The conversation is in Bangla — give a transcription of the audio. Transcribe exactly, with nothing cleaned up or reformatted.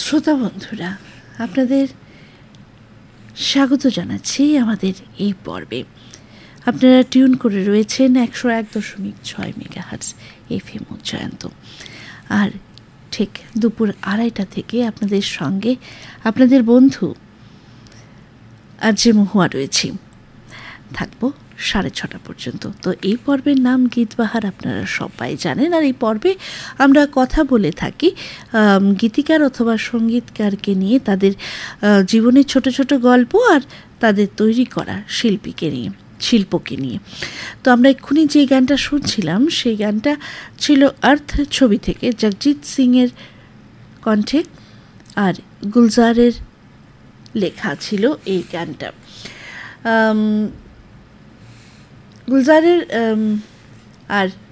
শ্রোতা বন্ধুরা, আপনাদের স্বাগত জানাচ্ছি আমাদের এই পর্বে। আপনারা টিউন করে রয়েছেন একশো এক দশমিক ছয় মেগাহার্টজ এফ এম উচ্চায়ন্ত। আর ঠিক দুপুর আড়াইটা থেকে আপনাদের সঙ্গে আপনাদের বন্ধু আর যে মহুয়া রয়েছি, থাকবো সাড়ে ছটা পর্যন্ত। তো এই পর্বের নাম গীতবাহার, আপনারা সবাই জানেন। আর এই পর্বে আমরা কথা বলে থাকি গীতিকার অথবা সঙ্গীতকারকে নিয়ে, তাদের জীবনের ছোট ছোট গল্প আর তাদের তৈরি করা শিল্পীকে নিয়ে, শিল্পকে নিয়ে। তো আমরা এক্ষুনি যে গানটা শুনছিলাম, সেই গানটা ছিল আর্থ ছবি থেকে, জগজিৎ সিংয়ের কণ্ঠে আর গুলজারের লেখা ছিল এই গানটা। গুলজারের আর